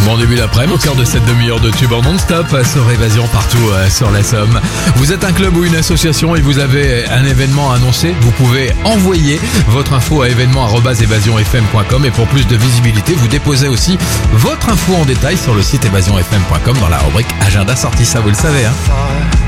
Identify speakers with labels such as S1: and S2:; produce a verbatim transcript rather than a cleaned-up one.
S1: Bon début d'après-midi, au cœur de cette demi-heure de tube en non-stop sur Évasion partout euh, sur la Somme. Vous êtes un club ou une association et vous avez un événement à annoncer, vous pouvez envoyer votre info à événement arobase évasion f m point com et pour plus de visibilité, vous déposez aussi votre info en détail sur le site évasion f m point com dans la rubrique agenda sortie, ça vous le savez hein.